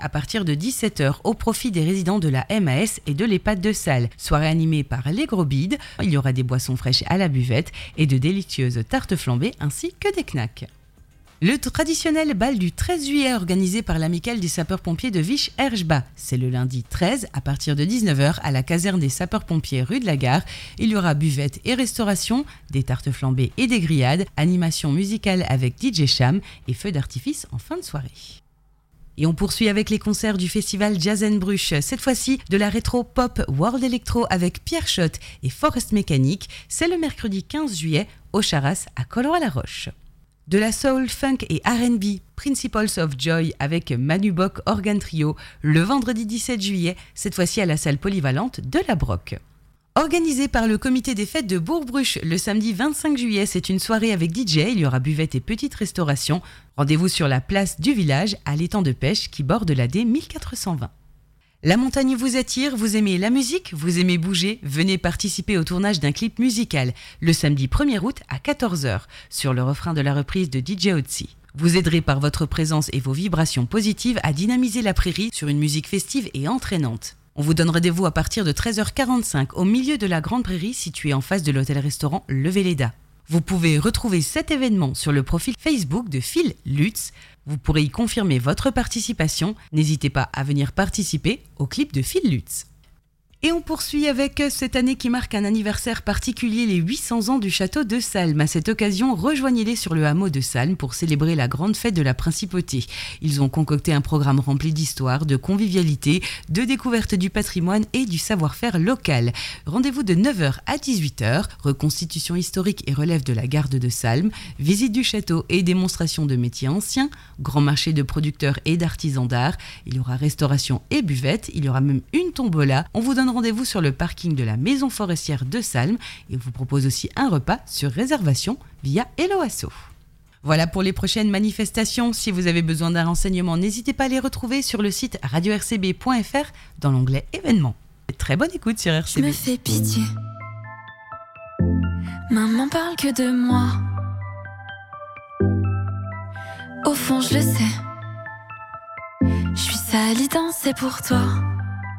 à partir de 17h au profit des résidents de la MAS et de l'EHPAD de Salles. Soirée animée par les gros bides, il y aura des boissons fraîches à la buvette et de délicieuses tartes flambées ainsi que des knacks. Le traditionnel bal du 13 juillet organisé par l'amicale des sapeurs-pompiers de Visch-Herschbach. C'est le lundi 13 à partir de 19h à la caserne des sapeurs-pompiers rue de la Gare. Il y aura buvette et restauration, des tartes flambées et des grillades, animation musicale avec DJ Cham et feux d'artifice en fin de soirée. Et on poursuit avec les concerts du festival Jazz & Bruch. Cette fois-ci, de la rétro-pop World Electro avec Pierre Schott et Forest Mécanique. C'est le mercredi 15 juillet au Charras à Colroy-la-Roche. De la soul, funk et R&B, Principles of Joy avec Manu Bock Organ Trio, le vendredi 17 juillet, cette fois-ci à la salle polyvalente de la Broc. Organisé par le comité des fêtes de Bourg-Bruch, le samedi 25 juillet, c'est une soirée avec DJ, il y aura buvette et petite restauration. Rendez-vous sur la place du village, à l'étang de pêche qui borde la D 1420. La montagne vous attire, vous aimez la musique, vous aimez bouger, venez participer au tournage d'un clip musical le samedi 1er août à 14h sur le refrain de la reprise de DJ Otzi. Vous aiderez par votre présence et vos vibrations positives à dynamiser la prairie sur une musique festive et entraînante. On vous donne rendez-vous à partir de 13h45 au milieu de la grande prairie située en face de l'hôtel-restaurant Le Véleda. Vous pouvez retrouver cet événement sur le profil Facebook de Phil Lutz. Vous pourrez y confirmer votre participation. N'hésitez pas à venir participer au clip de Phil Lutz. Et on poursuit avec cette année qui marque un anniversaire particulier, les 800 ans du château de Salm. À cette occasion, rejoignez-les sur le hameau de Salm pour célébrer la grande fête de la Principauté. Ils ont concocté un programme rempli d'histoire, de convivialité, de découverte du patrimoine et du savoir-faire local. Rendez-vous de 9h à 18h, reconstitution historique et relève de la garde de Salm, visite du château et démonstration de métiers anciens, grand marché de producteurs et d'artisans d'art. Il y aura restauration et buvette, il y aura même une tombola. On vous donne rendez-vous sur le parking de la maison forestière de Salm et on vous propose aussi un repas sur réservation via Hello Asso. Voilà pour les prochaines manifestations. Si vous avez besoin d'un renseignement, n'hésitez pas à les retrouver sur le site radio-rcb.fr dans l'onglet événements. Très bonne écoute sur RCB. Je me fais pitié. Maman parle que de moi. Au fond, je le sais. Je suis salie, c'est pour toi.